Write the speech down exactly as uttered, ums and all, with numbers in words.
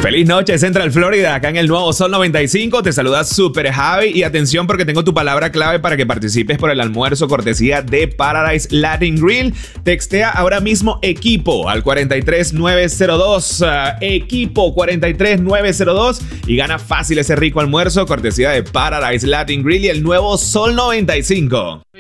Feliz noche, Central Florida, acá en el nuevo Sol noventa y cinco. Te saluda Super Javi y atención porque tengo tu palabra clave para que participes por el almuerzo cortesía de Paradise Latin Grill. Textea ahora mismo equipo al cuatro tres nueve cero dos, uh, equipo cuatro tres nueve cero dos y gana fácil ese rico almuerzo cortesía de Paradise Latin Grill y el nuevo Sol noventa y cinco.